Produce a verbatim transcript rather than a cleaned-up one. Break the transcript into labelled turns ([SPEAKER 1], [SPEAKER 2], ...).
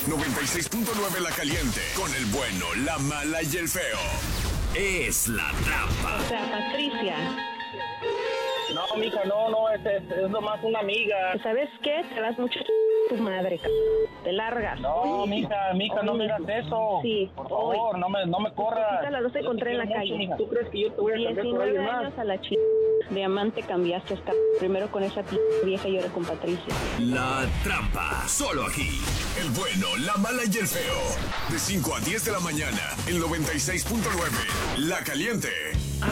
[SPEAKER 1] noventa y seis punto nueve La Caliente, con el bueno, la mala y el feo. Es La Trampa.
[SPEAKER 2] O sea, Patricia.
[SPEAKER 3] No, mija, no, no, es, es, es nomás una amiga.
[SPEAKER 2] ¿Sabes qué? Te das mucho tu madre, c... te largas.
[SPEAKER 3] No, mija, mija, no me hagas eso.
[SPEAKER 2] Sí.
[SPEAKER 3] Por favor, no me, no me corras.
[SPEAKER 2] La los encontré en la
[SPEAKER 3] mucho,
[SPEAKER 2] calle.
[SPEAKER 3] Mija. ¿Tú crees que yo te voy a cambiar por alguien
[SPEAKER 2] diecinueve
[SPEAKER 3] más?
[SPEAKER 2] años a la chica. Diamante cambiaste, esta... primero con esa p... vieja y ahora con Patricia.
[SPEAKER 1] La Trampa, solo aquí. El bueno, la mala y el feo. De cinco a diez de la mañana, el noventa y seis punto nueve. La Caliente.